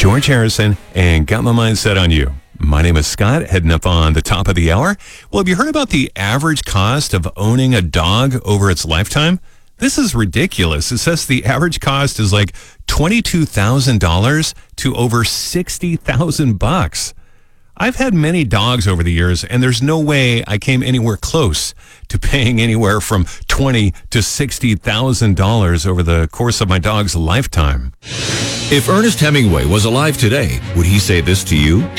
George Harrison, and got my mind set on you. My name is Scott, heading up on the top of the hour. Well, have you heard about the average cost of owning a dog over its lifetime? This is ridiculous. It says the average cost is like $22,000 to over $60,000. I've had many dogs over the years, and there's no way I came anywhere close to paying anywhere from $20,000 to $60,000 over the course of my dog's lifetime. If Ernest Hemingway was alive today, would he say this to you?